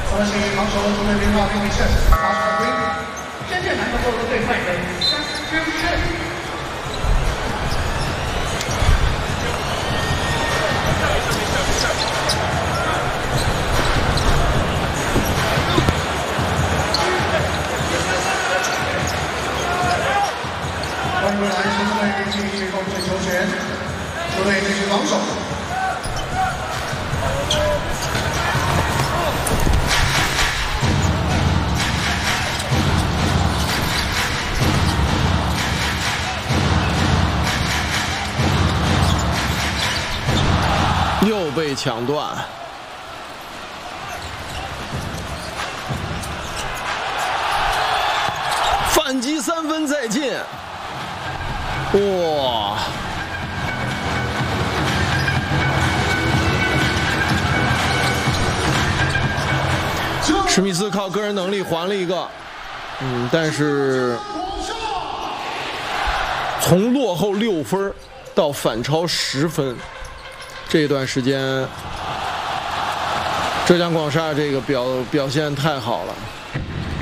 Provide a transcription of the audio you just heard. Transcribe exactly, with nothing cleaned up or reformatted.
恭喜防守中队编号零比四，八十二分。真正难得获得最快分三支胜。 欢迎回来，球队继续控制球权，球队继续防守。 又被抢断。 反击三分再进，哇！史密斯靠个人能力还了一个，嗯，但是从落后六分到反超十分，这段时间，浙江广厦这个表表现太好了。